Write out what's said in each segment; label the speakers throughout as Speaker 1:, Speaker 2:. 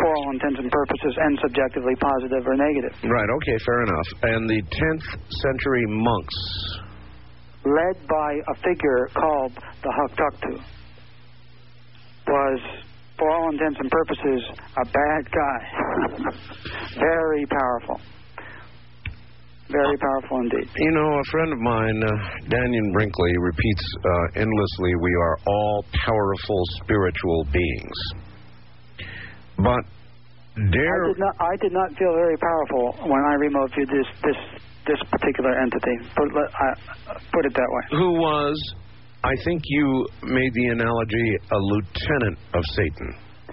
Speaker 1: for all intents and purposes, and subjectively positive or negative.
Speaker 2: Right, okay, fair enough. And the 10th century monks,
Speaker 1: led by a figure called the Haktuktu, was, for all intents and purposes, a bad guy. Very powerful. Very powerful indeed.
Speaker 2: You know, a friend of mine, Daniel Brinkley, repeats endlessly, we are all powerful spiritual beings. But
Speaker 1: I did not feel very powerful when I remote viewed this particular entity. Put it that way.
Speaker 2: Who was, I think you made the analogy, a lieutenant of Satan.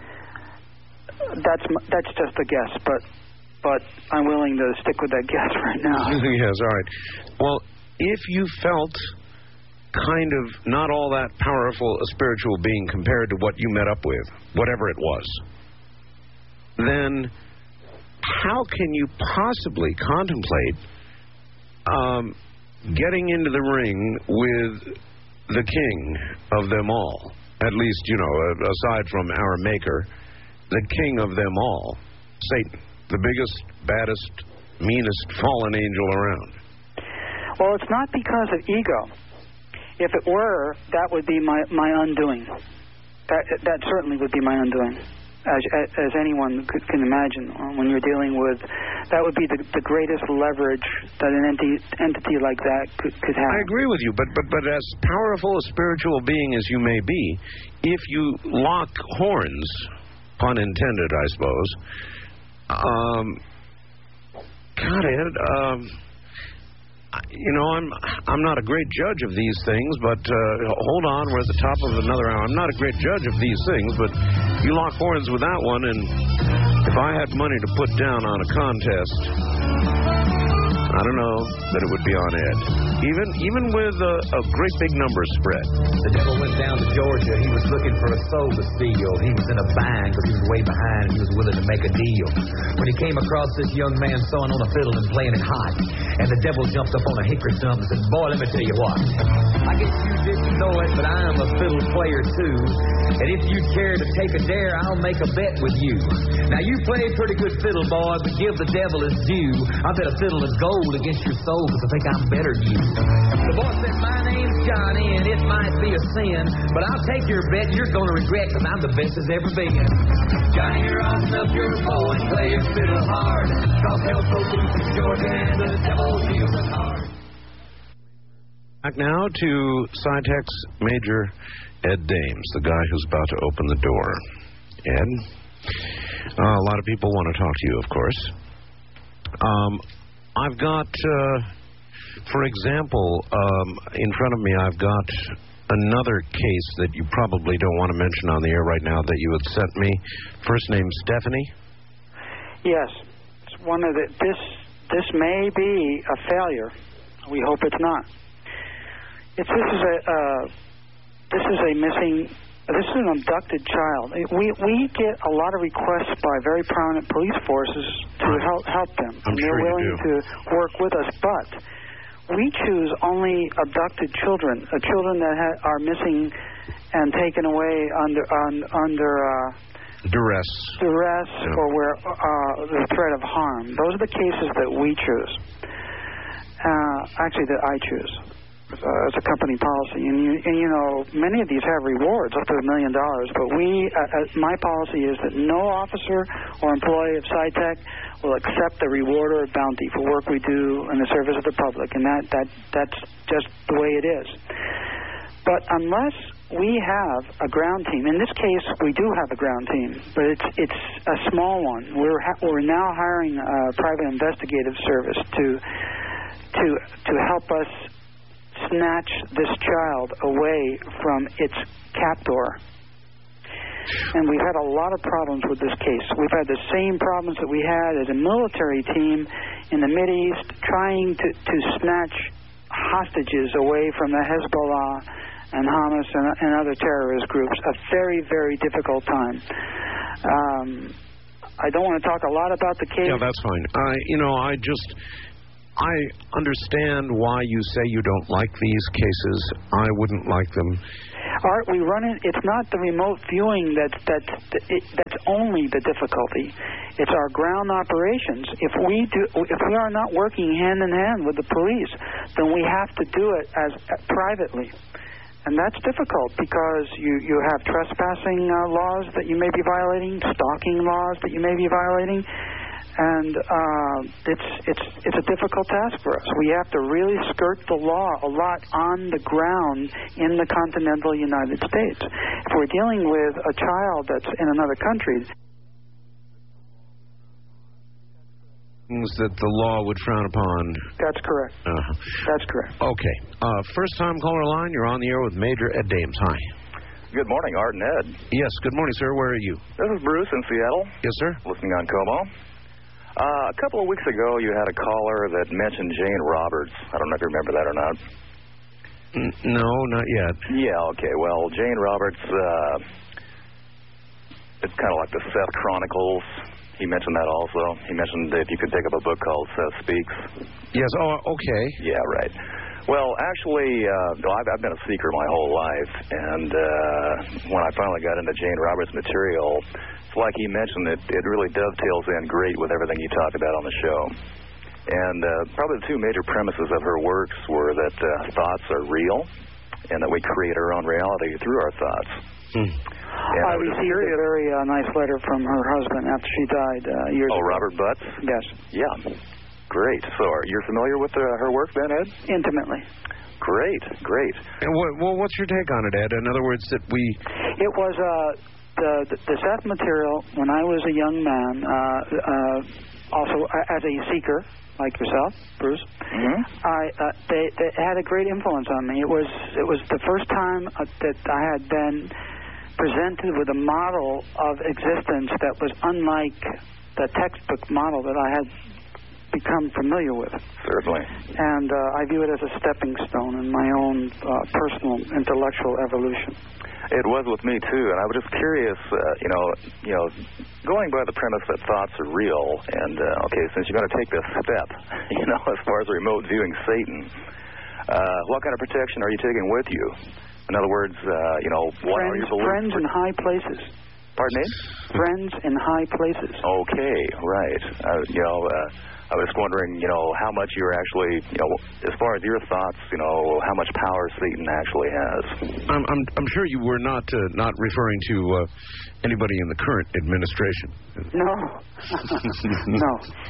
Speaker 1: That's just a guess, but I'm willing to stick with that guess right now.
Speaker 2: Yes, all right. Well, if you felt kind of not all that powerful a spiritual being compared to what you met up with, whatever it was, then how can you possibly contemplate getting into the ring with the king of them all? At least, you know, aside from our maker, the king of them all, Satan, the biggest, baddest, meanest fallen angel around.
Speaker 1: Well, it's not because of ego. If it were, that would be my undoing. That certainly would be my undoing. As anyone can imagine, when you're dealing with, that would be the greatest leverage that an entity like that could have.
Speaker 2: I agree with you, but as powerful a spiritual being as you may be, if you lock horns, pun intended, I suppose, God, Ed, you know, I'm not a great judge of these things, but hold on, we're at the top of another hour. I'm not a great judge of these things, but you lock horns with that one, and if I had money to put down on a contest, I don't know that it would be on Ed. Even with a great big number spread.
Speaker 3: The devil went down to Georgia. He was looking for a soul to steal. He was in a bind, but he was way behind. He was willing to make a deal. When he came across this young man sawing on a fiddle and playing it hot, and the devil jumped up on a hickory stump and said, "Boy, let me tell you what. I guess you didn't know it, but I am a fiddle player too. And if you care to take a dare, I'll make a bet with you. Now, you play pretty good fiddle, boy, but give the devil his due. I bet a fiddle is gold against your soul, because I think I'm better than you." The boy said, "My name's Johnny, and it might be a sin, but I'll take your bet. You're going to regret, because I'm the best as ever been. Johnny, you're awesome up your bow and play your fiddle hard, because hell's so loose in Georgia, and the devil feels it hard."
Speaker 2: Back now to SciTech's Major Ed Dames, the guy who's about to open the door. Ed? A lot of people want to talk to you, of course. I've got, for example, in front of me, I've got another case that you probably don't want to mention on the air right now that you had sent me. First name Stephanie?
Speaker 1: Yes. It's one of the, this may be a failure. We hope it's not. This is an abducted child. We get a lot of requests by very prominent police forces to help them.
Speaker 2: I'm
Speaker 1: They're
Speaker 2: sure
Speaker 1: willing to work with us, but we choose only abducted children, children that are missing and taken away under
Speaker 2: duress,
Speaker 1: yeah, or where the threat of harm. Those are the cases that we choose. Actually, that I choose. As a company policy, and you know, many of these have rewards up to $1 million. But my policy is that no officer or employee of SciTech will accept a reward or a bounty for work we do in the service of the public, and that's just the way it is. But unless we have a ground team, in this case we do have a ground team, but it's a small one. We're now hiring a private investigative service to help us snatch this child away from its captor. And we've had a lot of problems with this case. We've had the same problems that we had as a military team in the Mideast trying to snatch hostages away from the Hezbollah and Hamas and other terrorist groups. A very, very difficult time. I don't want to talk a lot about the case.
Speaker 2: Yeah, that's fine. I understand why you say you don't like these cases. I wouldn't like them
Speaker 1: Art, we run it. It's not the remote viewing that's only the difficulty. It's our ground operations. If we are not working hand in hand with the police, then we have to do it as privately. And that's difficult because you have trespassing laws that you may be violating, stalking laws that you may be violating, and it's a difficult task for us. We have to really skirt the law a lot on the ground in the continental United States. If we're dealing with a child that's in another country,
Speaker 2: things that the law would frown upon.
Speaker 1: That's correct. That's correct.
Speaker 2: Okay. First-time caller line, you're on the air with Major Ed Dames. Hi.
Speaker 4: Good morning, Art and Ed.
Speaker 2: Yes, good morning, sir. Where are you?
Speaker 4: This is Bruce in Seattle.
Speaker 2: Yes, sir.
Speaker 4: Listening on Como. A couple of weeks ago, you had a caller that mentioned Jane Roberts. I don't know if you remember that or not.
Speaker 2: No, not yet.
Speaker 4: Yeah, okay. Well, Jane Roberts, it's kind of like the Seth Chronicles. He mentioned that also. He mentioned if you could take up a book called Seth Speaks.
Speaker 2: Yes, oh, okay.
Speaker 4: Yeah, right. Well, actually, I've been a seeker my whole life, and when I finally got into Jane Roberts' material, it's like he mentioned, it really dovetails in great with everything you talked about on the show. And probably the two major premises of her works were that thoughts are real, and that we create our own reality through our thoughts.
Speaker 1: I received a very nice letter from her husband after she died years ago.
Speaker 4: Oh, Robert Butts?
Speaker 1: Yes.
Speaker 4: Yeah. Great. So you're familiar with her work then, Ed?
Speaker 1: Intimately.
Speaker 4: Great.
Speaker 2: And what's your take on it, Ed? In other words, that we...
Speaker 1: It was the Seth material when I was a young man, also as a seeker, like yourself, Bruce.
Speaker 4: Mm-hmm.
Speaker 1: They had a great influence on me. It was the first time that I had been presented with a model of existence that was unlike the textbook model that I had become familiar with.
Speaker 4: Certainly.
Speaker 1: And I view it as a stepping stone in my own personal intellectual evolution.
Speaker 4: It was with me too, and I was just curious, going by the premise that thoughts are real, and okay, since you're going to take this step, as far as remote viewing Satan, what kind of protection are you taking with you? In other words, what are your beliefs?
Speaker 1: Friends in high places.
Speaker 4: Pardon me?
Speaker 1: Friends in high places.
Speaker 4: Okay, right. I was wondering, how much you're actually, as far as your thoughts, how much power Satan actually has.
Speaker 2: I'm sure you were not referring to anybody in the current administration.
Speaker 1: No. No.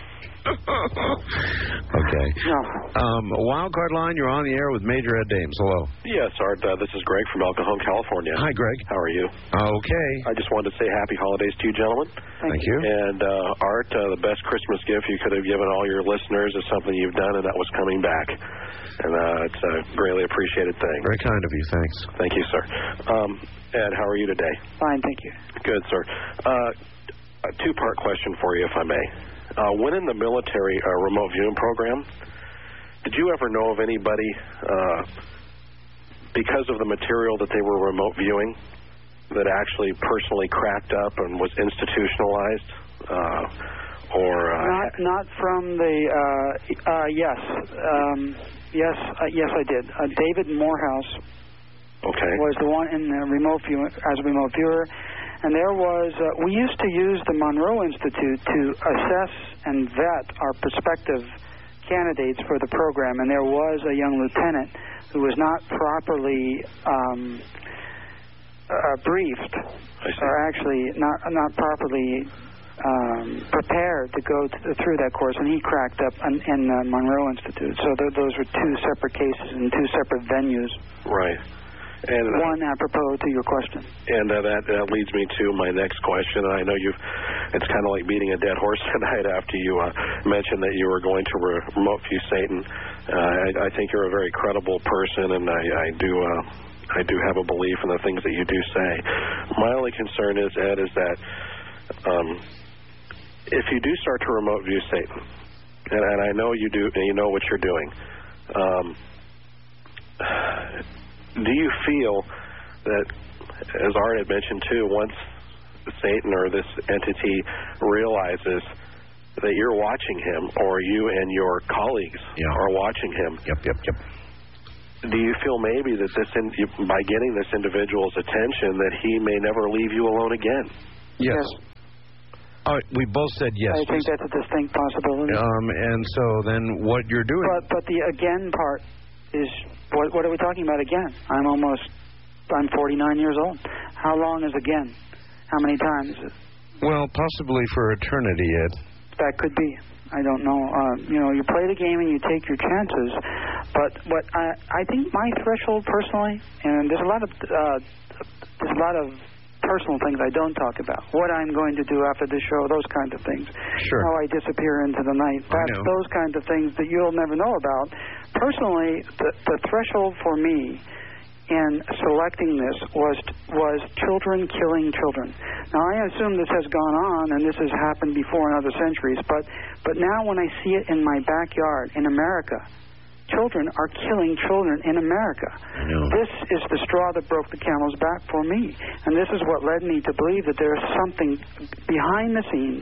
Speaker 2: Okay.
Speaker 1: No.
Speaker 2: Wildcard line, you're on the air with Major Ed Dames. Hello.
Speaker 5: Yes, Art. This is Greg from El Cajon, California.
Speaker 2: Hi, Greg.
Speaker 5: How are you?
Speaker 2: Okay.
Speaker 5: I just wanted to say happy holidays to you, gentlemen.
Speaker 1: Thank you.
Speaker 5: And Art, the best Christmas gift you could have given all your listeners is something you've done, and that was coming back. And it's a greatly appreciated thing.
Speaker 2: Very kind of you. Thanks.
Speaker 5: Thank you, sir. Ed, how are you today?
Speaker 1: Fine, thank you.
Speaker 5: Good, sir. A two-part question for you, if I may. When in the military remote viewing program, did you ever know of anybody, because of the material that they were remote viewing, that actually personally cracked up and was institutionalized?
Speaker 1: Not from the... yes. Yes, I did. David Morehouse was the one in the remote view, as a remote viewer. And there was, we used to use the Monroe Institute to assess and vet our prospective candidates for the program. And there was a young lieutenant who was not properly briefed, or actually not properly prepared to go through that course, and he cracked up in the Monroe Institute. So those were two separate cases in two separate venues.
Speaker 5: Right. And
Speaker 1: one apropos to your question.
Speaker 5: And that leads me to my next question. I know it's kind of like beating a dead horse tonight after you mentioned that you were going to remote view Satan. I think you're a very credible person, and I do have a belief in the things that you do say. My only concern is, Ed, is that if you do start to remote view Satan, and I know you do, and you know what you're doing, do you feel that, as Art had mentioned too, once Satan or this entity realizes that you're watching him, or you and your colleagues are watching him, do you feel maybe that by getting this individual's attention that he may never leave you alone again?
Speaker 2: Yes. All right, we both said yes.
Speaker 1: I think that's a distinct possibility.
Speaker 2: And so then what you're doing...
Speaker 1: But the again part is, what are we talking about again? I'm 49 years old. How long is again? How many times?
Speaker 2: Well, possibly for eternity, Ed.
Speaker 1: That could be. I don't know. You play the game and you take your chances. But what I think my threshold personally, and there's a lot of personal things I don't talk about. What I'm going to do after the show, those kinds of things.
Speaker 2: Sure.
Speaker 1: How I disappear into the night. That's those kinds of things that you'll never know about. Personally, the threshold for me in selecting this was children killing children. Now, I assume this has gone on and this has happened before in other centuries, but now when I see it in my backyard in America, children are killing children in America. This is the straw that broke the camel's back for me, and this is what led me to believe that there is something behind the scenes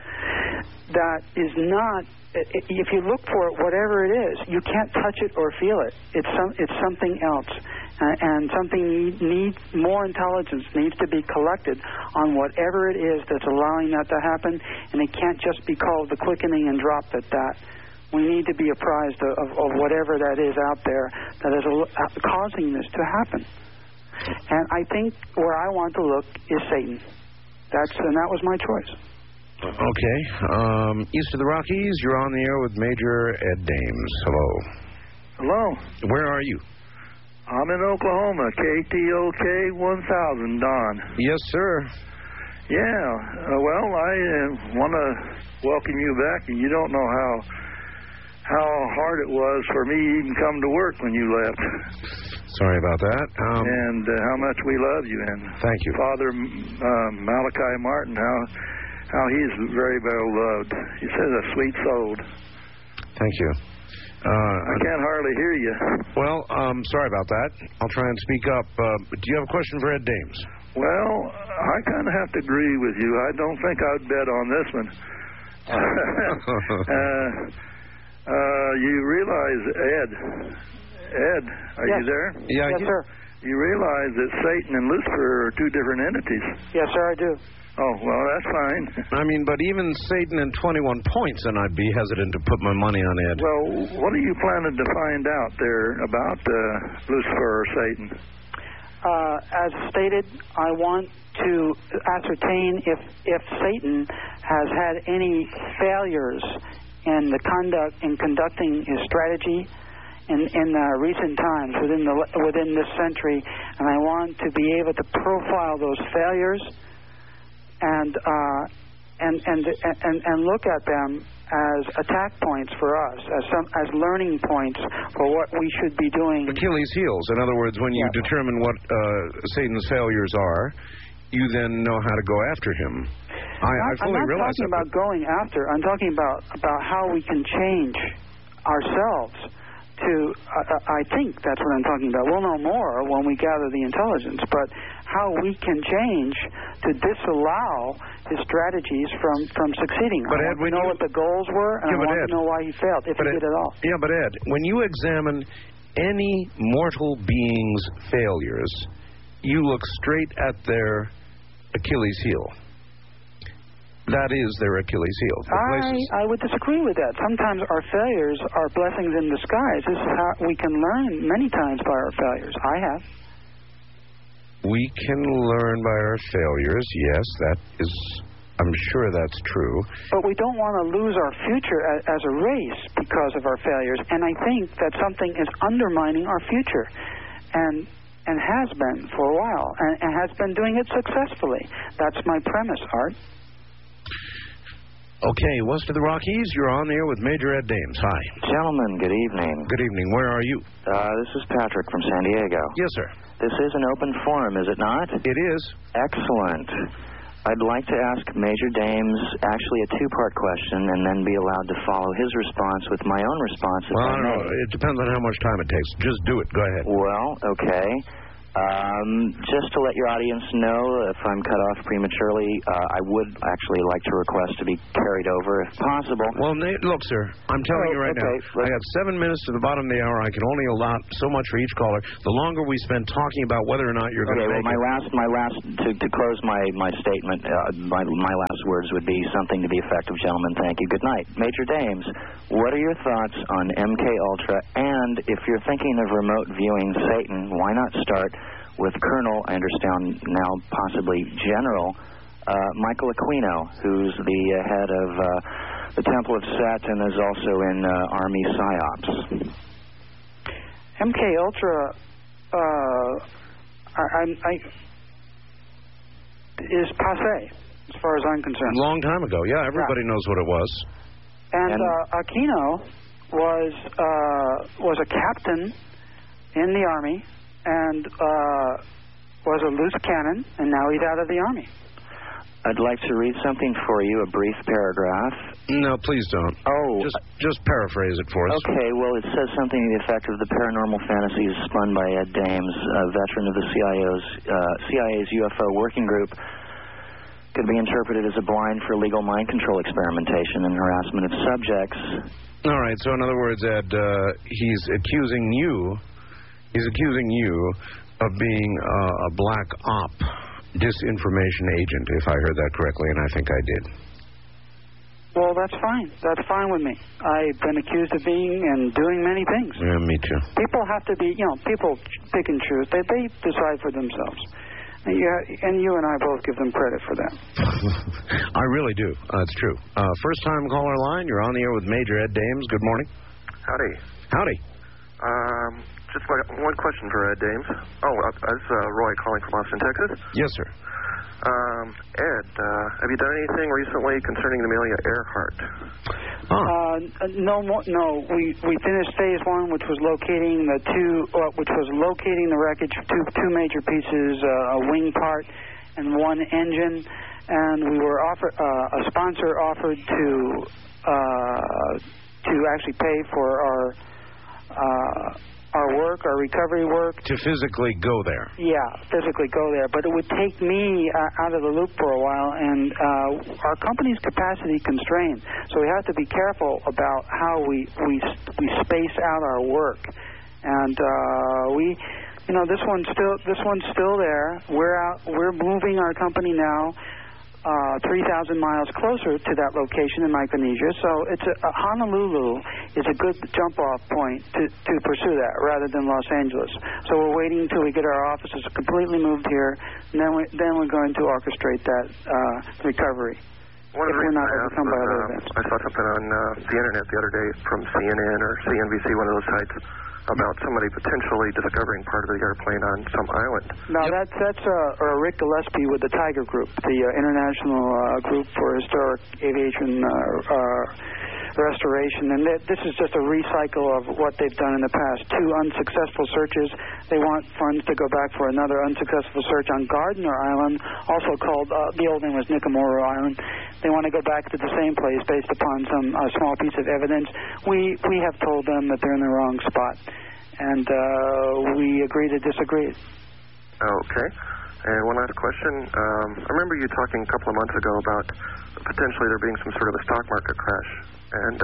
Speaker 1: that is not... If you look for it, whatever it is, you can't touch it or feel it. It's something else, and something needs more intelligence needs to be collected on whatever it is that's allowing that to happen, and it can't just be called the quickening and dropped at that. We need to be apprised of whatever that is out there that is causing this to happen. And I think where I want to look is Satan. That was my choice.
Speaker 2: Okay. East of the Rockies, you're on the air with Major Ed Dames. Hello.
Speaker 6: Hello.
Speaker 2: Where are you?
Speaker 6: I'm in Oklahoma, KTOK 1000, Don.
Speaker 2: Yes, sir.
Speaker 6: Yeah. Well, I want to welcome you back, and you don't know how hard it was for me to even come to work when you left.
Speaker 2: Sorry about that.
Speaker 6: And how much we love you. And
Speaker 2: thank you.
Speaker 6: Father Malachi Martin, how he's very well loved. He says a sweet soul.
Speaker 2: Thank you.
Speaker 6: I can't hardly hear you.
Speaker 2: Well, sorry about that. I'll try and speak up. Do you have a question for Ed Dames?
Speaker 6: Well, I kind of have to agree with you. I don't think I'd bet on this one. You realize, Ed, are you there?
Speaker 2: Yeah,
Speaker 1: yes, sir.
Speaker 6: You realize that Satan and Lucifer are two different entities.
Speaker 1: Yes, sir, I do.
Speaker 6: Oh, well, that's fine.
Speaker 2: I mean, but even Satan in 21 points, and I'd be hesitant to put my money on Ed.
Speaker 6: Well, what are you planning to find out there about Lucifer or Satan?
Speaker 1: As stated, I want to ascertain if Satan has had any failures in conducting his strategy in recent times within this century, and I want to be able to profile those failures and look at them as attack points for us, as learning points for what we should be doing.
Speaker 2: Achilles' heels. In other words, when you determine what Satan's failures are, you then know how to go after him. I fully
Speaker 1: I'm not
Speaker 2: realize
Speaker 1: talking about going after. I'm talking about how we can change ourselves to, I think that's what I'm talking about. We'll know more when we gather the intelligence, but how we can change to disallow his strategies from succeeding.
Speaker 2: But
Speaker 1: I
Speaker 2: Ed,
Speaker 1: want to know what the goals were, and I want to know why he failed, if he did at all.
Speaker 2: Yeah, but Ed, when you examine any mortal being's failures, you look straight at their Achilles heel. That is their Achilles heel.
Speaker 1: I would disagree with that. Sometimes our failures are blessings in disguise. This is how we can learn many times by our failures. I have.
Speaker 2: We can learn by our failures. Yes, that is, I'm sure that's true.
Speaker 1: But we don't want to lose our future as a race because of our failures. And I think that something is undermining our future. And has been for a while. And has been doing it successfully. That's my premise, Art.
Speaker 2: Okay, west of the Rockies, you're on the air with Major Ed Dames. Hi.
Speaker 7: Gentlemen, good evening.
Speaker 2: Good evening. Where are you?
Speaker 7: This is Patrick from San Diego.
Speaker 2: Yes, sir.
Speaker 7: This is an open forum, is it not?
Speaker 2: It is.
Speaker 7: Excellent. I'd like to ask Major Dames actually a two-part question and then be allowed to follow his response with my own response.
Speaker 2: Well, I don't know. It depends on how much time it takes. Just do it. Go ahead.
Speaker 7: Well, okay. Just to let your audience know, if I'm cut off prematurely, I would actually like to request to be carried over if possible.
Speaker 2: Well, Nate, look, sir, I'm telling you right now, I have 7 minutes to the bottom of the hour. I can only allot so much for each caller. The longer we spend talking about whether or not you're going to make it.
Speaker 7: To close my statement, my last words would be something to the effect of, gentlemen, thank you, good night. Major Dames, what are your thoughts on MK Ultra? And if you're thinking of remote viewing Satan, why not start with Colonel, I understand now possibly General, Michael Aquino, who's the head of the Temple of Set and is also in Army PSYOPs.
Speaker 1: MK Ultra is passé, as far as I'm concerned.
Speaker 2: Long time ago, yeah. Everybody knows what it was.
Speaker 1: And Aquino was a captain in the Army and was a loose cannon, and now he's out of the Army.
Speaker 7: I'd like to read something for you, a brief paragraph.
Speaker 2: No, please don't.
Speaker 7: Oh.
Speaker 2: Just paraphrase it for us.
Speaker 7: Okay, well, it says something to the effect of the paranormal fantasies spun by Ed Dames, a veteran of the CIA's UFO working group, could be interpreted as a blind for illegal mind control experimentation and harassment of subjects.
Speaker 2: All right, so in other words, Ed, he's accusing you of being a black op, disinformation agent, if I heard that correctly, and I think I did.
Speaker 1: Well, that's fine. That's fine with me. I've been accused of being and doing many things.
Speaker 2: Yeah, me too.
Speaker 1: People have to be, people pick and choose. They decide for themselves. And you and I both give them credit for that.
Speaker 2: I really do. That's true. First-time caller line. You're on the air with Major Ed Dames. Good morning.
Speaker 8: Howdy.
Speaker 2: Howdy.
Speaker 8: Just one question for Ed Dames. Oh, that's Roy calling from Austin, Texas.
Speaker 2: Yes, sir.
Speaker 8: Ed, have you done anything recently concerning Amelia Earhart?
Speaker 1: No. We finished phase one, which was locating the wreckage, two major pieces, a wing part and one engine, and we were offered a sponsor offered to actually pay for our work, our recovery work.
Speaker 2: To physically go there.
Speaker 1: Yeah, physically go there. But it would take me out of the loop for a while, and our company's capacity constrained. So we have to be careful about how we space out our work. And this one's still there. We're moving our company now 3,000 miles closer to that location in Micronesia. So it's Honolulu is a good jump-off point to pursue that rather than Los Angeles. So we're waiting until we get our offices completely moved here, and then we're going to orchestrate that recovery.
Speaker 8: One of the reasons I saw something on the internet the other day from CNN or CNBC, one of those sites, about somebody potentially discovering part of the airplane on some island.
Speaker 1: No, that's Rick Gillespie with the Tiger Group, the International Group for Historic Aviation Restoration. And this is just a recycle of what they've done in the past. 2 unsuccessful searches. They want funds to go back for another unsuccessful search on Gardner Island, also called, the old name was Nikamoro Island. They want to go back to the same place based upon some small piece of evidence. We have told them that they're in the wrong spot, and we agree to disagree.
Speaker 8: Okay. And one last question. I remember you talking a couple of months ago about potentially there being some sort of a stock market crash, and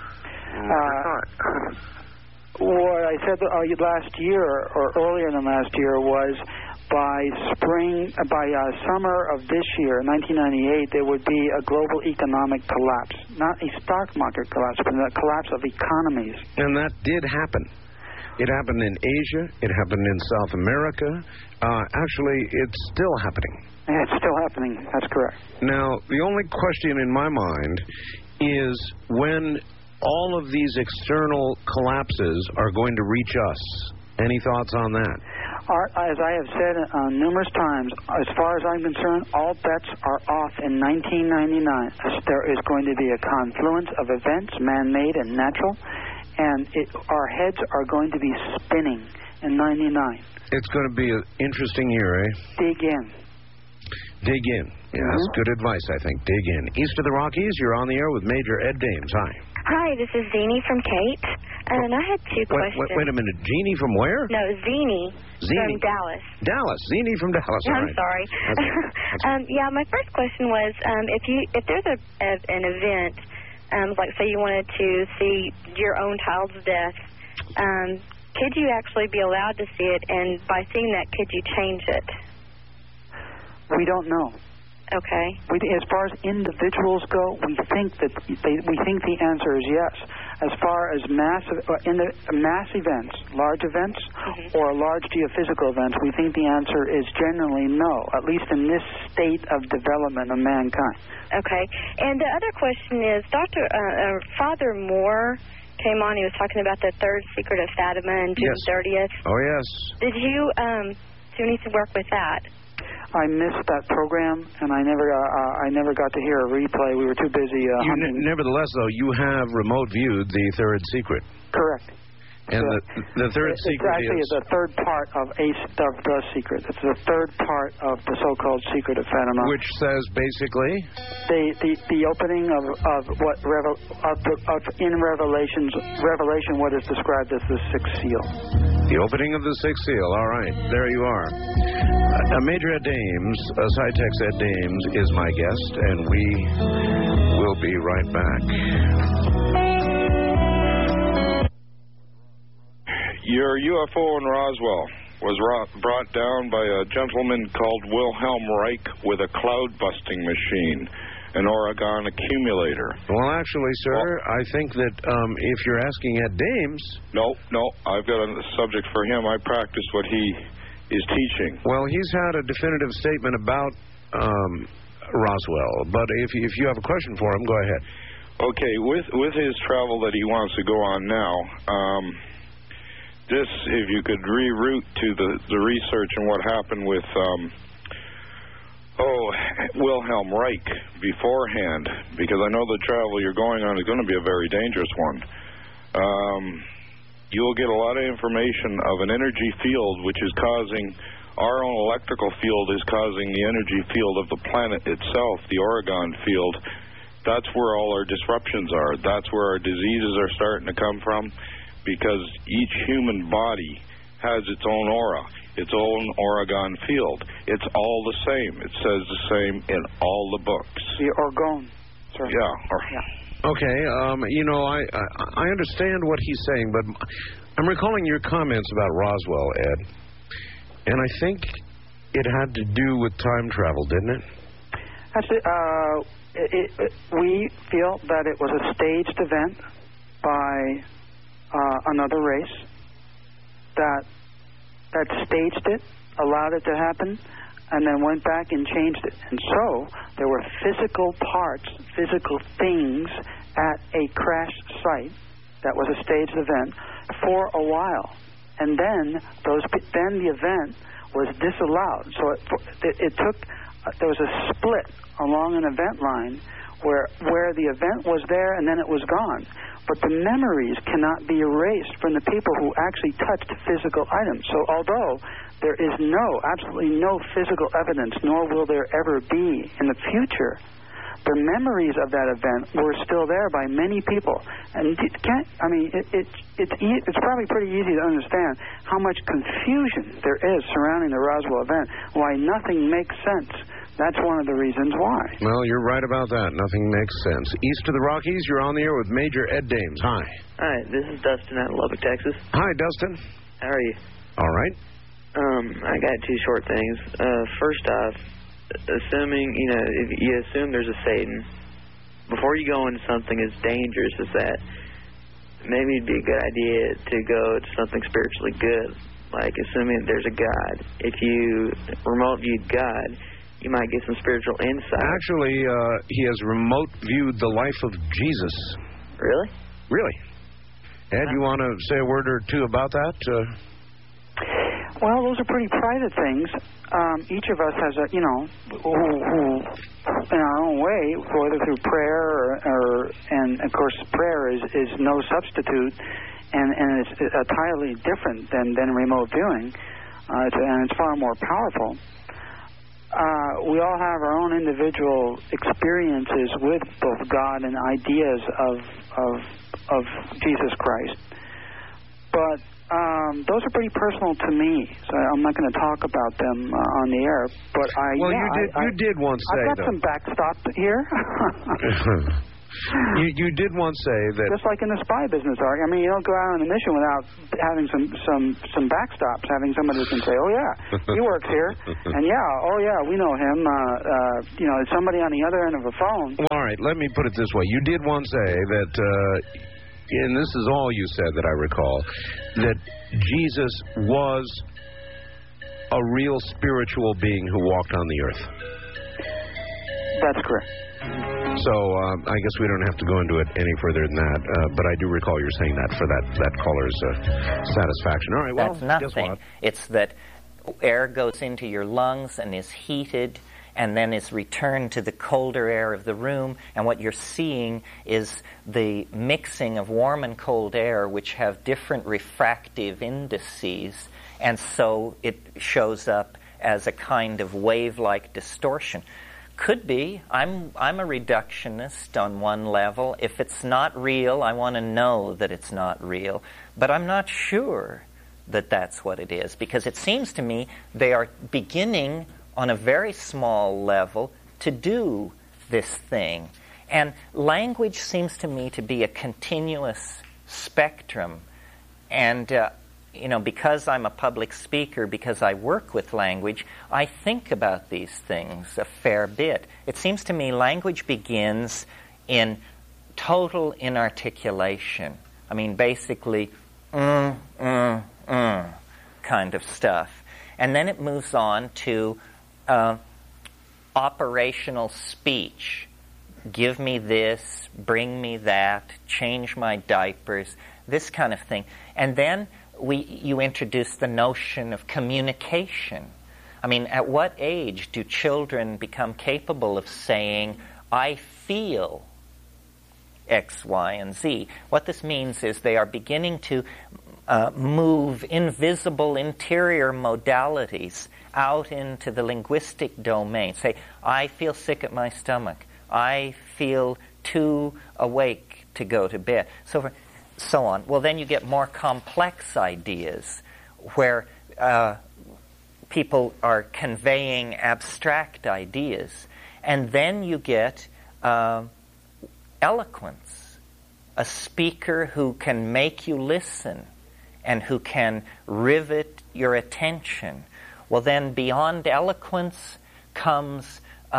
Speaker 1: what I said last year, or earlier than last year, was by summer of this year, 1998, there would be a global economic collapse. Not a stock market collapse, but a collapse of economies.
Speaker 2: And that did happen. It happened in Asia. It happened in South America. Actually, it's still happening.
Speaker 1: Yeah, it's still happening. That's correct.
Speaker 2: Now, the only question in my mind is when all of these external collapses are going to reach us. Any thoughts on that?
Speaker 1: As I have said numerous times, as far as I'm concerned, all bets are off in 1999. There is going to be a confluence of events, man-made and natural, and our heads are going to be spinning in 99.
Speaker 2: It's going to be an interesting year, eh?
Speaker 1: Dig in.
Speaker 2: Dig in. Yeah, that's good advice, I think. Dig in. East of the Rockies, you're on the air with Major Ed Dames. Hi.
Speaker 9: Hi, this is Zini from Kate. And I had two questions.
Speaker 2: Wait a minute. Jeannie from where?
Speaker 9: No, Zini. From Dallas.
Speaker 2: Dallas. Zini from Dallas. All
Speaker 9: I'm
Speaker 2: right.
Speaker 9: sorry. Yeah, my first question was, if there's an event, like say you wanted to see your own child's death, could you actually be allowed to see it? And by seeing that, could you change it?
Speaker 1: We don't know.
Speaker 9: Okay.
Speaker 1: As far as individuals go, we think the answer is yes. As far as mass events, large events, or large geophysical events, we think the answer is generally no, at least in this state of development of mankind.
Speaker 9: Okay. And the other question is, Father Moore came on. He was talking about the third secret of Fatima on June 30th.
Speaker 2: Oh, yes.
Speaker 9: Did you do anything work with that?
Speaker 1: I missed that program, and I never got to hear a replay. We were too busy hunting.
Speaker 2: Nevertheless, though, you have remote viewed the third secret.
Speaker 1: Correct.
Speaker 2: And the third secret
Speaker 1: is the third part of the secret. It's the third part of the so-called secret of Fatima,
Speaker 2: which says basically
Speaker 1: the opening in Revelation what is described as the sixth seal.
Speaker 2: The opening of the sixth seal. All right, there you are. Major Ed Dames, Sci-Tech's Ed Dames, is my guest, and we will be right back.
Speaker 10: Your UFO in Roswell was brought down by a gentleman called Wilhelm Reich with a cloud-busting machine, an Oregon accumulator.
Speaker 2: Well, actually, sir, I think that if you're asking Ed Dames...
Speaker 10: No, I've got a subject for him. I practice what he is teaching.
Speaker 2: Well, he's had a definitive statement about Roswell, but if you have a question for him, go ahead.
Speaker 10: Okay, with his travel that he wants to go on now... This, if you could reroute to the research and what happened with Wilhelm Reich beforehand, because I know the travel you're going on is going to be a very dangerous one. You'll get a lot of information of an energy field which is causing, our own electrical field is causing the energy field of the planet itself, the Oregon field. That's where all our disruptions are. That's where our diseases are starting to come from. Because each human body has its own aura, its own Oregon field. It's all the same. It says the same in all the books.
Speaker 1: The Orgone. Sorry.
Speaker 2: Yeah. Okay. I understand what he's saying, but I'm recalling your comments about Roswell, Ed, and I think it had to do with time travel, didn't it?
Speaker 1: We feel that it was a staged event by another race that staged it, allowed it to happen, and then went back and changed it. And so there were physical parts, physical things at a crash site that was a staged event for a while. And then the event was disallowed. So it took, there was a split along an event line where the event was there and then it was gone. But the memories cannot be erased from the people who actually touched physical items. So although there is absolutely no physical evidence, nor will there ever be in the future, the memories of that event were still there by many people. And it's probably pretty easy to understand how much confusion there is surrounding the Roswell event, why nothing makes sense. That's one of the reasons why.
Speaker 2: Well, you're right about that. Nothing makes sense. East of the Rockies, you're on the air with Major Ed Dames. Hi.
Speaker 11: Hi, this is Dustin out of Lubbock, Texas.
Speaker 2: Hi, Dustin.
Speaker 11: How are you?
Speaker 2: All right.
Speaker 11: I got two short things. First off, assuming, if you assume there's a Satan, before you go into something as dangerous as that, maybe it'd be a good idea to go to something spiritually good, like assuming there's a God. If you remote viewed God, you might get some spiritual insight.
Speaker 2: Actually, he has remote viewed the life of Jesus.
Speaker 11: Really?
Speaker 2: Really. Ed, you want to say a word or two about that?
Speaker 1: Well, those are pretty private things. Each of us has who in our own way, whether through prayer and of course prayer is no substitute, and it's entirely different than remote viewing, and it's far more powerful. we all have our own individual experiences with both God and ideas of Jesus Christ. But those are pretty personal to me, so I'm not going to talk about them on the air. But
Speaker 2: you did once say,
Speaker 1: I've got some backstop here.
Speaker 2: You did once say that...
Speaker 1: Just like in the spy business, I mean, you don't go out on a mission without having some backstops, having somebody who can say, oh, yeah, he works here, and we know him. Somebody on the other end of a phone.
Speaker 2: Well, all right, let me put it this way. You did once say that, and this is all you said that I recall, that Jesus was a real spiritual being who walked on the earth.
Speaker 1: That's correct.
Speaker 2: So I guess we don't have to go into it any further than that, but I do recall you saying that for that caller's satisfaction. All right, well,
Speaker 12: that's nothing.
Speaker 2: Guess what?
Speaker 12: It's that air goes into your lungs and is heated and then is returned to the colder air of the room, and what you're seeing is the mixing of warm and cold air, which have different refractive indices, and so it shows up as a kind of wave-like distortion. Could be. I'm a reductionist on one level. If it's not real, I want to know that it's not real. But I'm not sure that that's what it is, because it seems to me they are beginning on a very small level to do this thing. And language seems to me to be a continuous spectrum. And because I'm a public speaker, because I work with language, I think about these things a fair bit. It seems to me language begins in total inarticulation. I mean, basically, kind of stuff. And then it moves on to operational speech. Give me this, bring me that, change my diapers, this kind of thing. And then you introduce the notion of communication. I mean, at what age do children become capable of saying, I feel X, Y, and Z? What this means is they are beginning to move invisible interior modalities out into the linguistic domain. Say, I feel sick at my stomach. I feel too awake to go to bed. So on. Well, then you get more complex ideas where people are conveying abstract ideas. And then you get eloquence, a speaker who can make you listen and who can rivet your attention. Well, then beyond eloquence comes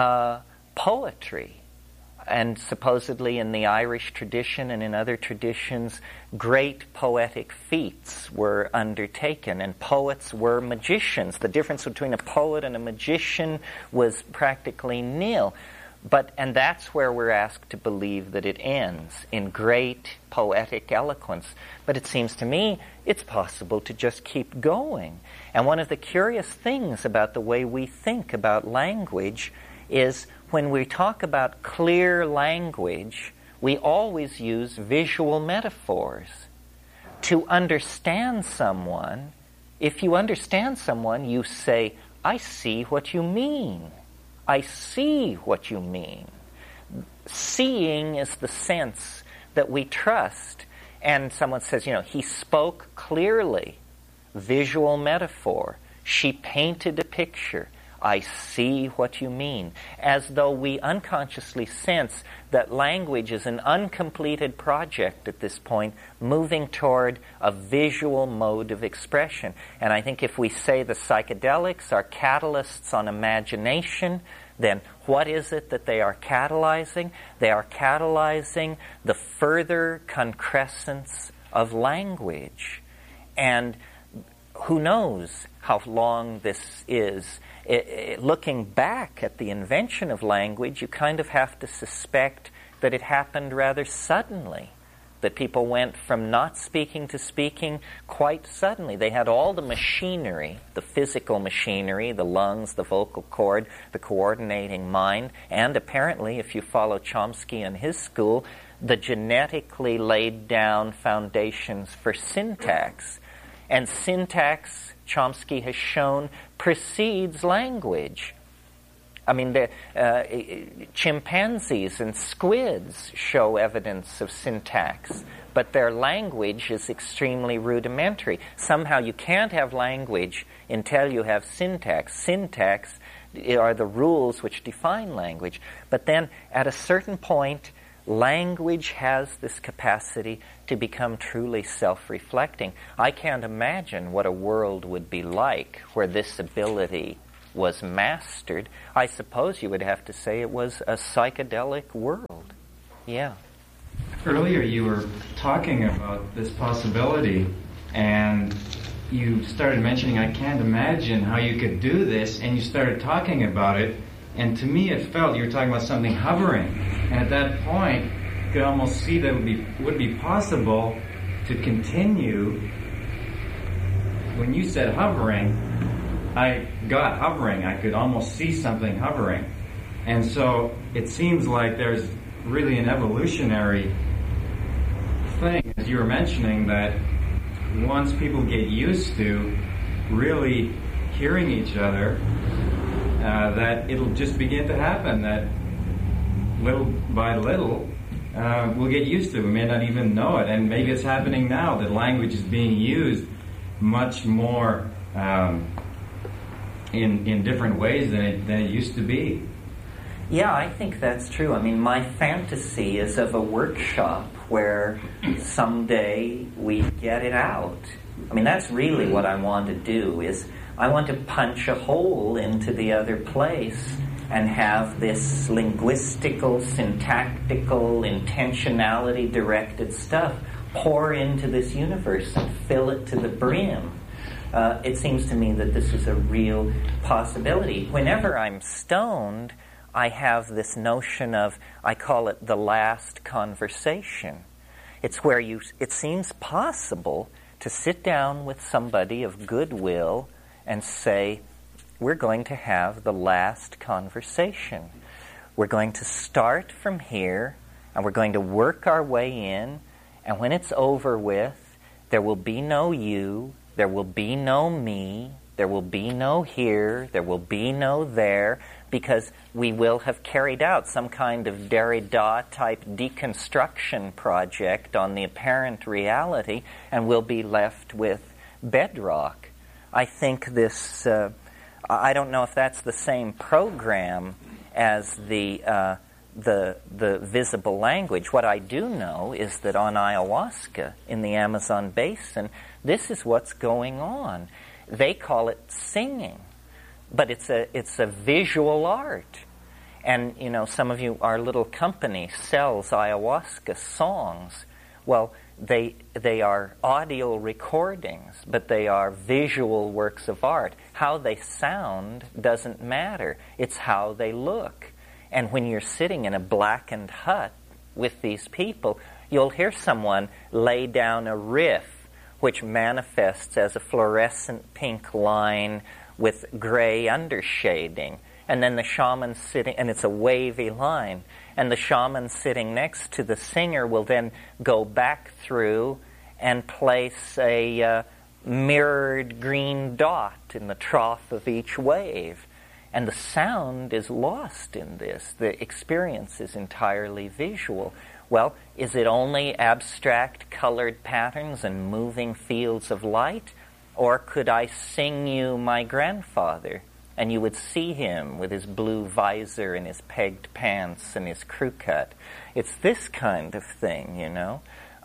Speaker 12: poetry. And supposedly in the Irish tradition and in other traditions, great poetic feats were undertaken, and poets were magicians. The difference between a poet and a magician was practically nil. And that's where we're asked to believe that it ends, in great poetic eloquence. But it seems to me it's possible to just keep going. And one of the curious things about the way we think about language is when we talk about clear language, we always use visual metaphors. To understand someone, if you understand someone, you say, I see what you mean. I see what you mean. Seeing is the sense that we trust. And someone says, he spoke clearly. Visual metaphor. She painted a picture. I see what you mean. As though we unconsciously sense that language is an uncompleted project at this point, moving toward a visual mode of expression. And I think if we say the psychedelics are catalysts on imagination, then what is it that they are catalyzing? They are catalyzing the further concrescence of language. And who knows how long this is. Looking back at the invention of language, you kind of have to suspect that it happened rather suddenly, that people went from not speaking to speaking quite suddenly. They had all the machinery, the physical machinery, the lungs, the vocal cord, the coordinating mind, and apparently, if you follow Chomsky and his school, the genetically laid down foundations for syntax. And syntax, Chomsky has shown, precedes language. I mean, the chimpanzees and squids show evidence of syntax, but their language is extremely rudimentary. Somehow you can't have language until you have syntax. Syntax are the rules which define language. But then at a certain point, language has this capacity to become truly self-reflecting. I can't imagine what a world would be like where this ability was mastered. I suppose you would have to say it was a psychedelic world. Yeah.
Speaker 13: Earlier you were talking about this possibility, and you started mentioning, I can't imagine how you could do this, and you started talking about it, and to me it felt you were talking about something hovering. And at that point, you could almost see that it would be possible to continue. When you said hovering, I got hovering. I could almost see something hovering. And so it seems like there's really an evolutionary thing, as you were mentioning, that once people get used to really hearing each other, that it'll just begin to happen, that little by little we'll get used to it. We may not even know it, and maybe it's happening now, that language is being used much more in different ways than it used to be.
Speaker 12: Yeah, I think that's true. I mean, my fantasy is of a workshop where someday we get it out. I mean, that's really what I want to do, is I want to punch a hole into the other place and have this linguistical, syntactical, intentionality-directed stuff pour into this universe and fill it to the brim. It seems to me that this is a real possibility. Whenever I'm stoned, I have this notion of, I call it the last conversation. It's where it seems possible to sit down with somebody of goodwill and say, we're going to have the last conversation. We're going to start from here, and we're going to work our way in, and when it's over with, there will be no you, there will be no me, there will be no here, there will be no there, because we will have carried out some kind of Derrida-type deconstruction project on the apparent reality, and we'll be left with bedrock. I think this, I don't know if that's the same program as the visible language. What I do know is that on ayahuasca in the Amazon basin, this is what's going on. They call it singing, but it's a visual art. And, you know, some of you, our little company sells ayahuasca songs. Well, they are audio recordings, but they are visual works of art. How they sound doesn't matter. It's how they look. And when you're sitting in a blackened hut with these people, you'll hear someone lay down a riff which manifests as a fluorescent pink line with gray undershading. And then the shaman sitting, and it's a wavy line, and the shaman sitting next to the singer will then go back through and place a mirrored green dot in the trough of each wave. And the sound is lost in this. The experience is entirely visual. Well, is it only abstract colored patterns and moving fields of light? Or could I sing you my grandfather, and you would see him with his blue visor and his pegged pants and his crew cut? It's this kind of thing, you know.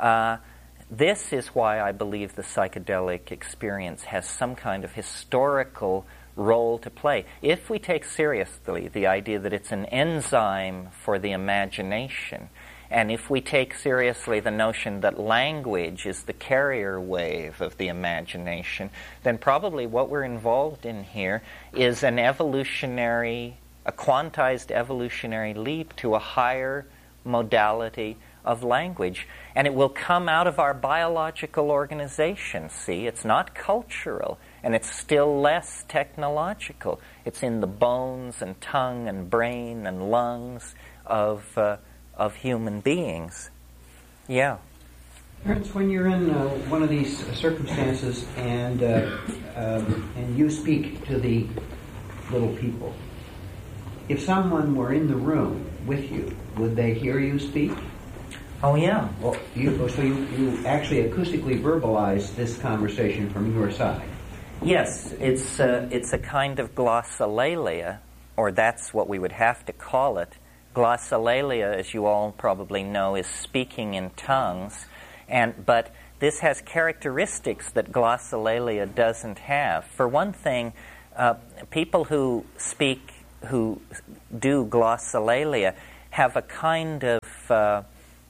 Speaker 12: This is why I believe the psychedelic experience has some kind of historical role to play. If we take seriously the idea that it's an enzyme for the imagination, and if we take seriously the notion that language is the carrier wave of the imagination, then probably what we're involved in here is a quantized evolutionary leap to a higher modality of language. And it will come out of our biological organization, see? It's not cultural, and it's still less technological. It's in the bones and tongue and brain and lungs of human beings. Yeah.
Speaker 14: Ernst, when you're in one of these circumstances and you speak to the little people, if someone were in the room with you, would they hear you speak?
Speaker 12: Oh, yeah.
Speaker 14: Well, so you actually acoustically verbalize this conversation from your side?
Speaker 12: Yes, it's a kind of glossolalia, or that's what we would have to call it. Glossolalia, as you all probably know, is speaking in tongues, but this has characteristics that glossolalia doesn't have. For one thing, people who do glossolalia have a kind of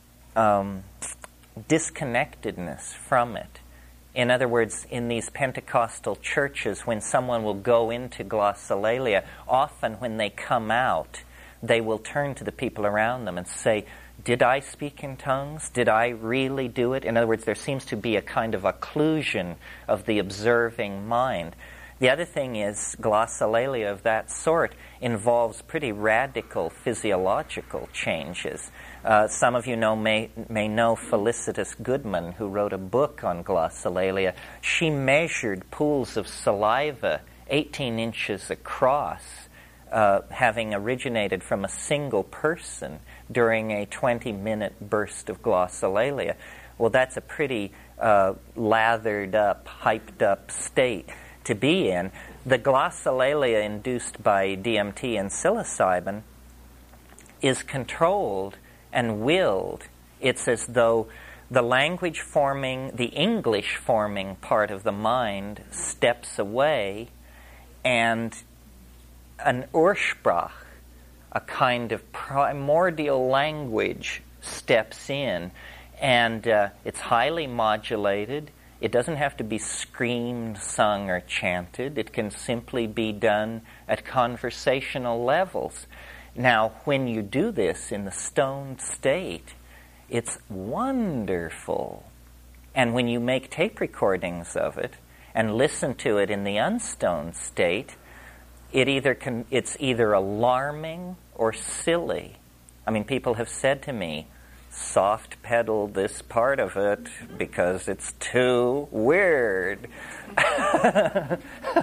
Speaker 12: disconnectedness from it. In other words, in these Pentecostal churches, when someone will go into glossolalia, often when they come out, they will turn to the people around them and say, did I speak in tongues? Did I really do it? In other words, there seems to be a kind of occlusion of the observing mind. The other thing is, glossolalia of that sort involves pretty radical physiological changes. Some of you may know Felicitas Goodman, who wrote a book on glossolalia. She measured pools of saliva 18 inches across, having originated from a single person during a 20-minute burst of glossolalia. Well, that's a pretty lathered up, hyped up state to be in. The glossolalia induced by DMT and psilocybin is controlled and willed. It's as though the language forming, the English forming part of the mind steps away, and an Ursprach, a kind of primordial language, steps in, and it's highly modulated. It doesn't have to be screamed, sung, or chanted. It can simply be done at conversational levels. Now, when you do this in the stoned state, it's wonderful. And when you make tape recordings of it and listen to it in the unstoned state, it's either alarming or silly. I mean, people have said to me, soft pedal this part of it because it's too weird.
Speaker 14: The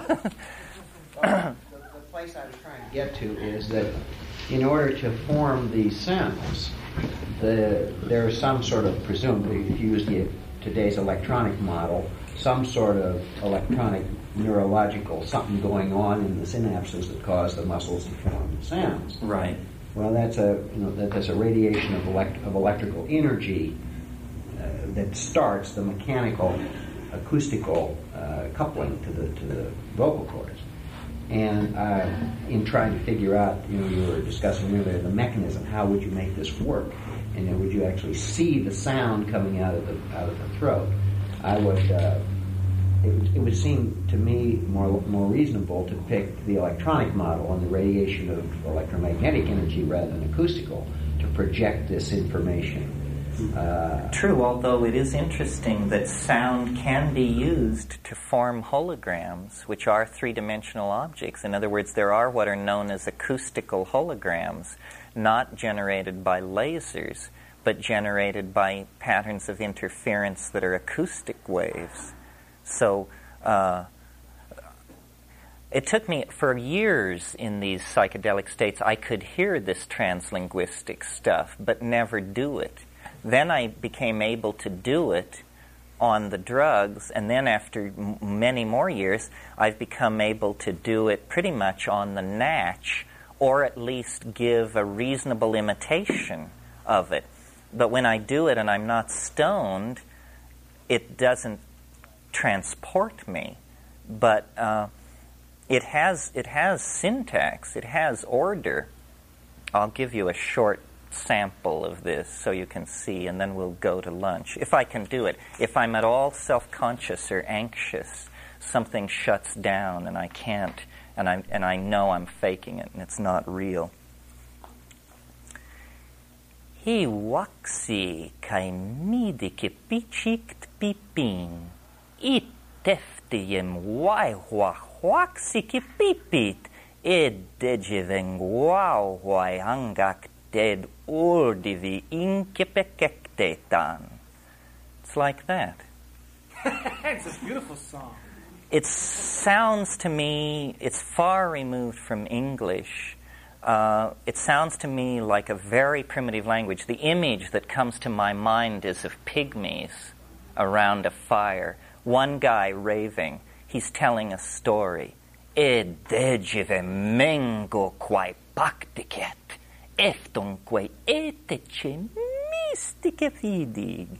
Speaker 14: place I was trying to get to is that in order to form these sounds, there is some sort of, presumably, if you use today's electronic model, some sort of electronic neurological something going on in the synapses that cause the muscles to form the sounds.
Speaker 12: Right.
Speaker 14: Well, that's a radiation of electrical energy that starts the mechanical, acoustical coupling to the vocal cords. And in trying to figure out, you were discussing earlier the mechanism. How would you make this work? And then would you actually see the sound coming out of the throat? It would seem to me more reasonable to pick the electronic model and the radiation of electromagnetic energy rather than acoustical to project this information.
Speaker 12: True, although it is interesting that sound can be used to form holograms, which are three-dimensional objects. In other words, there are what are known as acoustical holograms, not generated by lasers, but generated by patterns of interference that are acoustic waves. So it took me for years in these psychedelic states. I could hear this translinguistic stuff, but never do it. Then I became able to do it on the drugs, and then after many more years, I've become able to do it pretty much on the natch, or at least give a reasonable imitation of it. But when I do it and I'm not stoned, it doesn't transport me, but it has syntax, it has order. I'll give you a short sample of this so you can see, and then we'll go to lunch, if I can do it. If I'm at all self-conscious or anxious, something shuts down and I can't, and I know I'm faking it and it's not real. He waksi kai midike pichikt pipin. It teftiem waksi ki pipit. Edejeveng wow angak dead ordivi inkepekektetan. It's like that.
Speaker 15: It's a beautiful song.
Speaker 12: It sounds to me, it's far removed from English, It sounds to me like a very primitive language. The image that comes to my mind is of pygmies around a fire. One guy raving. He's telling a story. Edegive mengo quae pacticet, eftonque etece mystique fidig.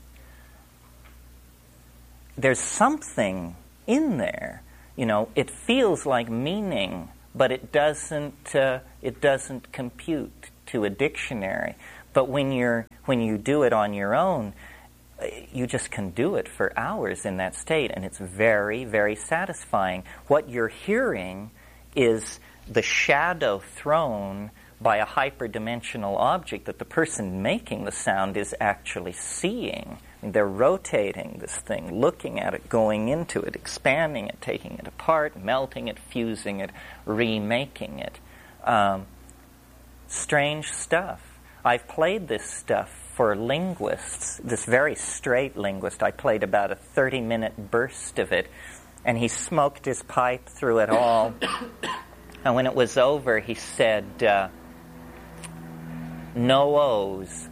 Speaker 12: There's something in there. You know, it feels like meaning, but it doesn't compute to a dictionary. But when you do it on your own, you just can do it for hours in that state, and it's very, very satisfying. What you're hearing is the shadow thrown by a hyperdimensional object that the person making the sound is actually seeing. I mean, they're rotating this thing, looking at it, going into it, expanding it, taking it apart, melting it, fusing it, remaking it. Strange stuff. I've played this stuff for linguists, this very straight linguist. I played about a 30-minute burst of it, and he smoked his pipe through it all. And when it was over, he said, no O's.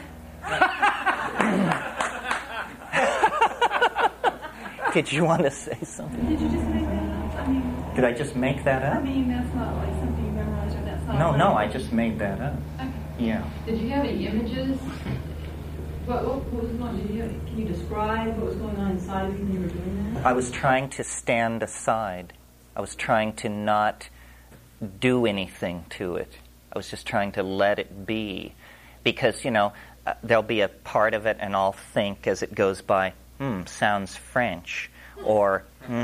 Speaker 12: Did you want to say something?
Speaker 16: Did you just make that up? I mean,
Speaker 12: did I just make that up?
Speaker 16: I mean, that's not like something you memorized, or that's not...
Speaker 12: No, I just made that up.
Speaker 16: Okay.
Speaker 12: Yeah.
Speaker 16: Did you have any images? What was going on? Can you describe what was going on inside of you when you were doing that?
Speaker 12: I was trying to stand aside. I was trying to not do anything to it. I was just trying to let it be. Because, there'll be a part of it and I'll think as it goes by, sounds French. Or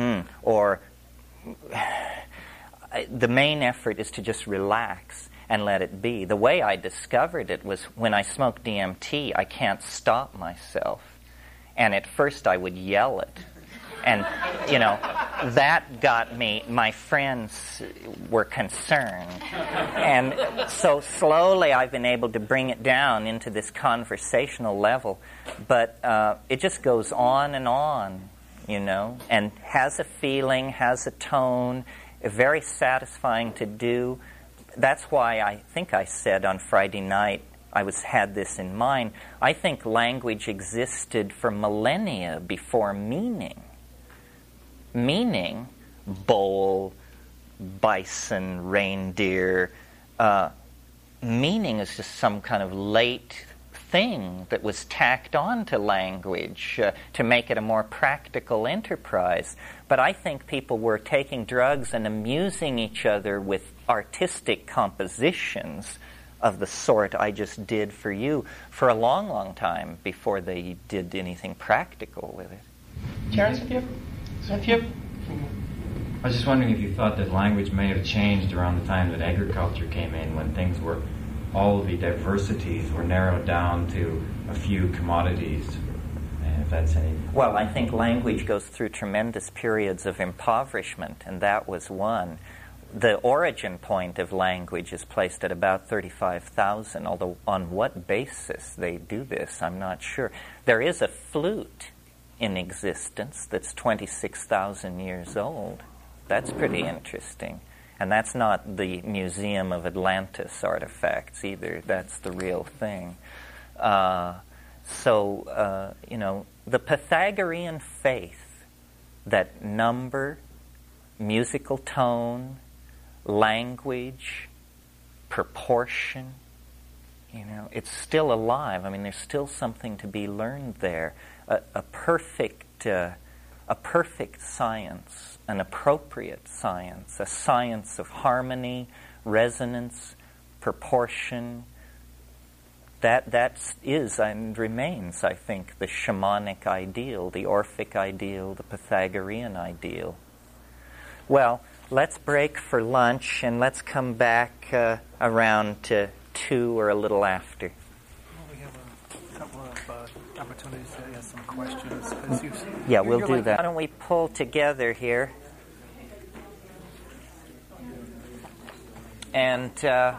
Speaker 12: the main effort is to just relax and let it be. The way I discovered it was when I smoke DMT, I can't stop myself. And at first I would yell it. And, that got me, my friends were concerned. And so slowly I've been able to bring it down into this conversational level. But it just goes on, and has a feeling, has a tone, very satisfying to do. That's why I think I said on Friday night, I had this in mind. I think language existed for millennia before meaning. Meaning, bowl, bison, reindeer. Meaning is just some kind of late thing that was tacked on to language to make it a more practical enterprise. But I think people were taking drugs and amusing each other with artistic compositions of the sort I just did for you for a long, long time before they did anything practical with it.
Speaker 13: Terrence, have you? I was just wondering if you thought that language may have changed around the time that agriculture came in, when all of the diversities were narrowed down to a few commodities. If that's any...
Speaker 12: Well, I think language goes through tremendous periods of impoverishment, and that was one. The origin point of language is placed at about 35,000, although on what basis they do this, I'm not sure. There is a flute in existence that's 26,000 years old. That's pretty interesting. And that's not the Museum of Atlantis artifacts either. That's the real thing. The Pythagorean faith that number, musical tone, language, proportion, it's still alive. I mean, there's still something to be learned there. A perfect science, an appropriate science, a science of harmony, resonance, proportion. That is and remains, I think, the shamanic ideal, the Orphic ideal, the Pythagorean ideal. Well, let's break for lunch and let's come back around to 2 or a little after.
Speaker 15: Well, we have a couple of opportunities to ask some questions.
Speaker 12: Yeah, we'll do that. Why don't we pull together here? And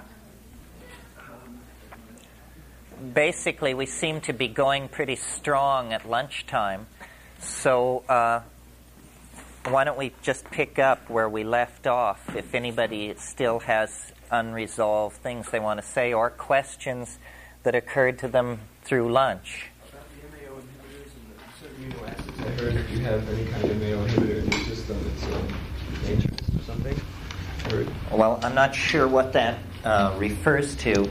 Speaker 12: basically, we seem to be going pretty strong at lunchtime. So why don't we just pick up where we left off? If anybody still has unresolved things they want to say or questions that occurred to them through lunch.
Speaker 17: About the MAO inhibitors and certain amino acids, I heard if you have any kind of MAO inhibitor in your system, it's dangerous or something. I heard.
Speaker 12: Well, I'm not sure what that refers to.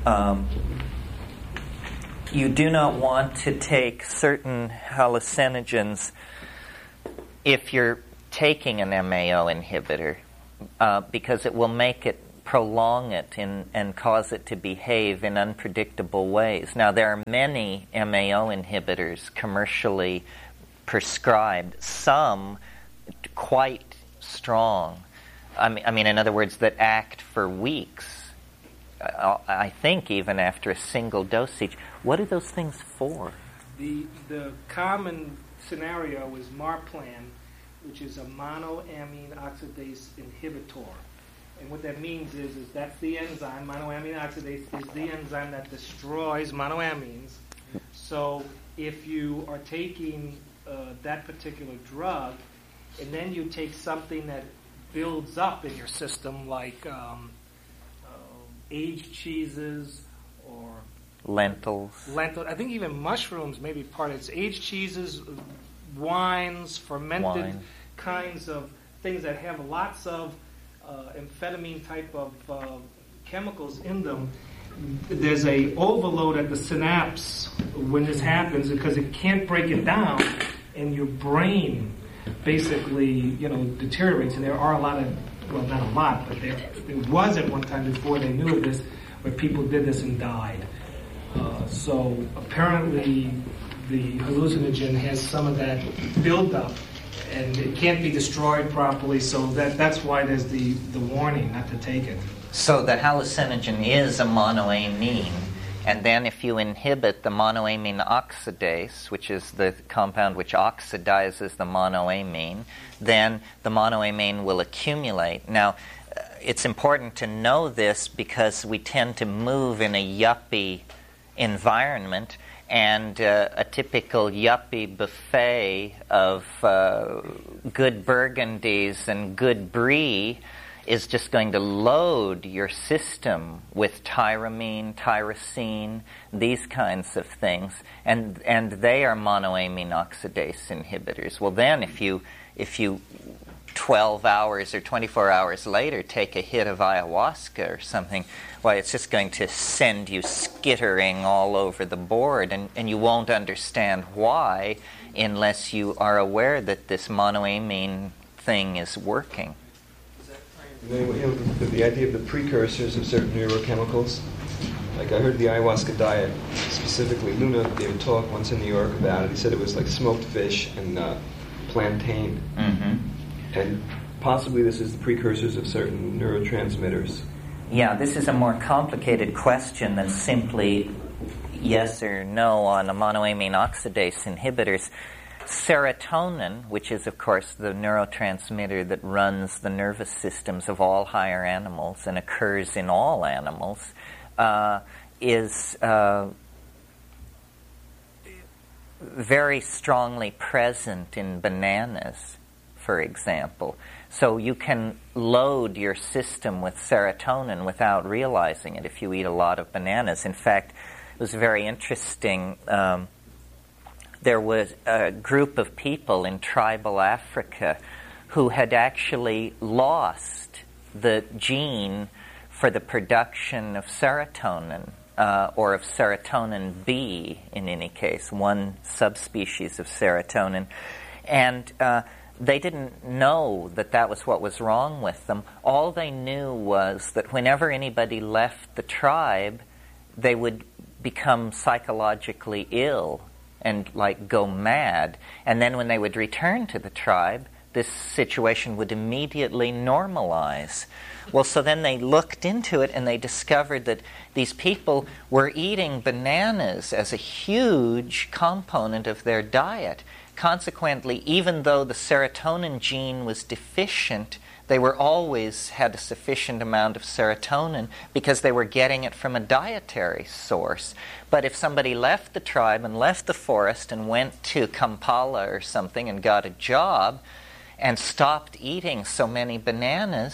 Speaker 12: You do not want to take certain hallucinogens if you're taking an MAO inhibitor because it will prolong it and cause it to behave in unpredictable ways. Now, there are many MAO inhibitors commercially prescribed, some quite strong. I mean, in other words, that act for weeks. I think even after a single dosage. What are those things for?
Speaker 15: The common scenario is Marplan, which is a monoamine oxidase inhibitor. And what that means is that's the enzyme. Monoamine oxidase is the enzyme that destroys monoamines. So if you are taking that particular drug, and then you take something that builds up in your system, like aged cheeses or
Speaker 12: lentils.
Speaker 15: I think even mushrooms may be part of it. It's aged cheeses, wines, fermented kinds of things that have lots of amphetamine type of chemicals in them. There's a overload at the synapse when this happens because it can't break it down, and your brain basically, deteriorates. And there are a lot of, well, not a lot, but there was at one time before they knew of this, where people did this and died. So apparently the hallucinogen has some of that buildup, and it can't be destroyed properly, so that's why there's the warning not to take it.
Speaker 12: So the hallucinogen is a monoamine, and then if you inhibit the monoamine oxidase, which is the compound which oxidizes the monoamine, then the monoamine will accumulate. Now, it's important to know this because we tend to move in a yuppie environment, and a typical yuppie buffet of good burgundies and good brie is just going to load your system with tyramine, tyrosine, these kinds of things, and they are monoamine oxidase inhibitors. Well, then if you 12 hours or 24 hours later take a hit of ayahuasca or something, why, it's just going to send you skittering all over the board, and you won't understand why unless you are aware that this monoamine thing is working.
Speaker 17: The idea of the precursors of certain neurochemicals. Like I heard the ayahuasca diet, specifically Luna gave a talk once in New York about it. He said it was like smoked fish and plantain.
Speaker 12: Mm-hmm.
Speaker 17: And possibly this is the precursors of certain neurotransmitters.
Speaker 12: Yeah, this is a more complicated question than simply yes or no on the monoamine oxidase inhibitors. Serotonin, which is, of course, the neurotransmitter that runs the nervous systems of all higher animals and occurs in all animals, is very strongly present in bananas, for example. So you can load your system with serotonin without realizing it if you eat a lot of bananas. In fact, it was very interesting. There was a group of people in tribal Africa who had actually lost the gene for the production of serotonin, or of serotonin B in any case, one subspecies of serotonin. And they didn't know that that was what was wrong with them. All they knew was that whenever anybody left the tribe, they would become psychologically ill and go mad. And then when they would return to the tribe, this situation would immediately normalize. Well, so then they looked into it and they discovered that these people were eating bananas as a huge component of their diet. Consequently, even though the serotonin gene was deficient, they were always had a sufficient amount of serotonin because they were getting it from a dietary source. But if somebody left the tribe and left the forest and went to Kampala or something and got a job and stopped eating so many bananas,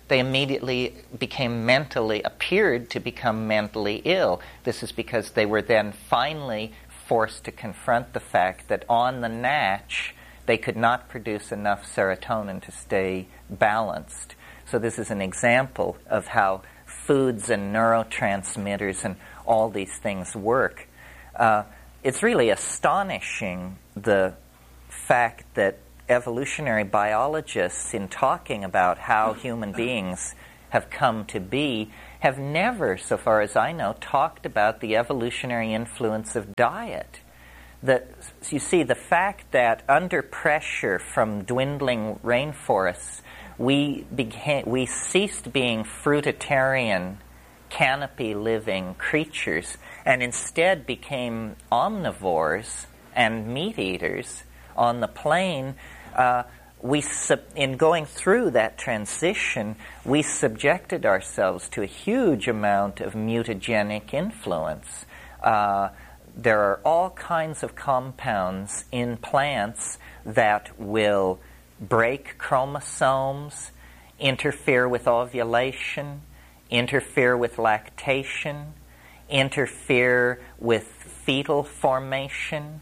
Speaker 12: they immediately appeared to become mentally ill. This is because they were then finally forced to confront the fact that on the natch, they could not produce enough serotonin to stay balanced. So this is an example of how foods and neurotransmitters and all these things work. It's really astonishing, the fact that evolutionary biologists, in talking about how human beings have come to be, have never, so far as I know, talked about the evolutionary influence of diet. You see, the fact that under pressure from dwindling rainforests, we ceased being fruitarian, canopy-living creatures and instead became omnivores and meat-eaters on the plain. In going through that transition, we subjected ourselves to a huge amount of mutagenic influence. There are all kinds of compounds in plants that will break chromosomes, interfere with ovulation, interfere with lactation, interfere with fetal formation,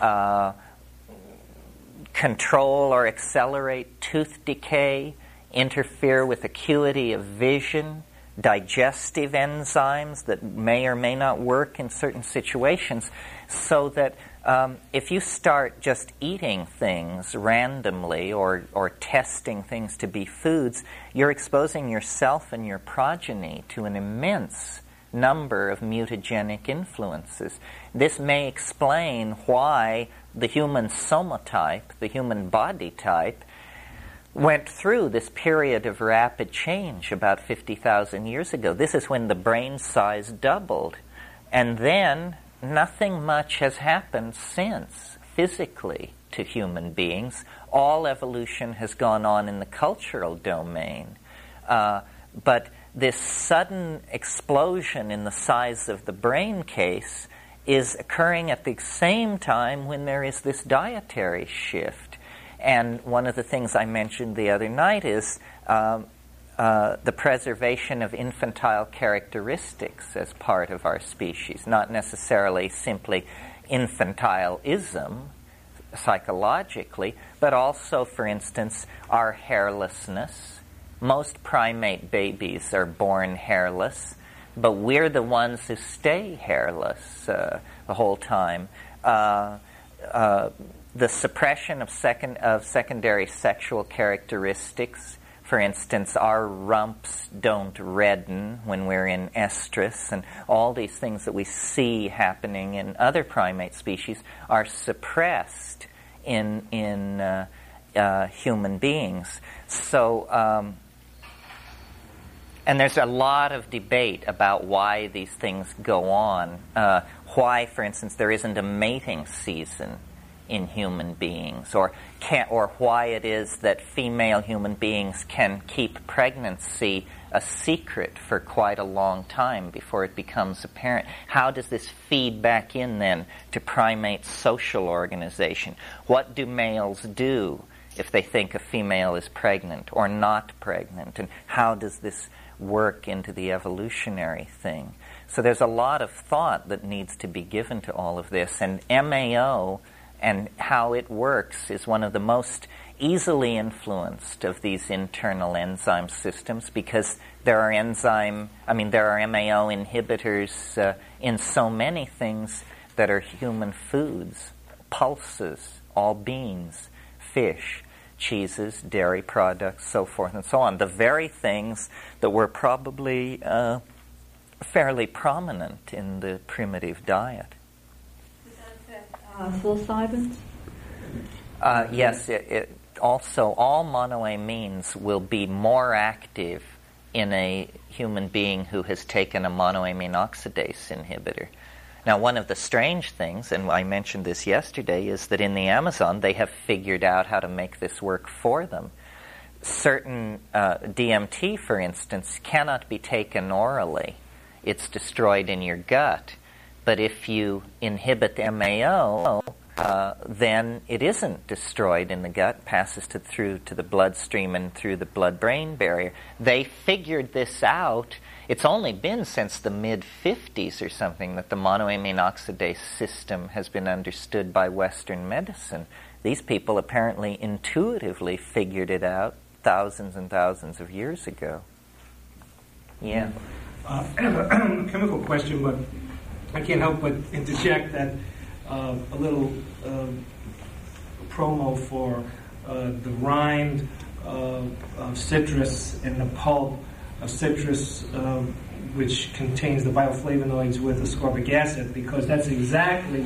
Speaker 12: control or accelerate tooth decay, interfere with acuity of vision, digestive enzymes that may or may not work in certain situations, so that if you start just eating things randomly or testing things to be foods, you're exposing yourself and your progeny to an immense number of mutagenic influences. This may explain why the human somotype, the human body type, went through this period of rapid change about 50,000 years ago. This is when the brain size doubled. And then nothing much has happened since, physically, to human beings. All evolution has gone on in the cultural domain. But this sudden explosion in the size of the brain case is occurring at the same time when there is this dietary shift. And one of the things I mentioned the other night is the preservation of infantile characteristics as part of our species, not necessarily simply infantilism psychologically, but also, for instance, our hairlessness. Most primate babies are born hairless, but we're the ones who stay hairless the whole time. The suppression of secondary sexual characteristics. For instance, our rumps don't redden when we're in estrus, and all these things that we see happening in other primate species are suppressed in human beings. So, and there's a lot of debate about why these things go on. Why, for instance, there isn't a mating season in human beings, or why it is that female human beings can keep pregnancy a secret for quite a long time before it becomes apparent. How does this feed back in then to primate social organization? What do males do if they think a female is pregnant or not pregnant? And how does this work into the evolutionary thing? So there's a lot of thought that needs to be given to all of this, and MAO and how it works is one of the most easily influenced of these internal enzyme systems, because there are MAO inhibitors in so many things that are human foods: pulses, all beans, fish, cheeses, dairy products, so forth and so on. The very things that were probably fairly prominent in the primitive diet.
Speaker 16: Psilocybin?
Speaker 12: Yes, also all monoamines will be more active in a human being who has taken a monoamine oxidase inhibitor. Now, one of the strange things, and I mentioned this yesterday, is that in the Amazon they have figured out how to make this work for them. Certain DMT, for instance, cannot be taken orally. It's destroyed in your gut. But if you inhibit MAO, then it isn't destroyed in the gut, passes through to the bloodstream and through the blood-brain barrier. They figured this out. It's only been since the mid-50s or something that the monoamine oxidase system has been understood by Western medicine. These people apparently intuitively figured it out thousands and thousands of years ago. Yeah.
Speaker 15: I have a chemical question, but I can't help but interject that a little promo for the rind of citrus and the pulp of citrus, which contains the bioflavonoids with ascorbic acid, because that's exactly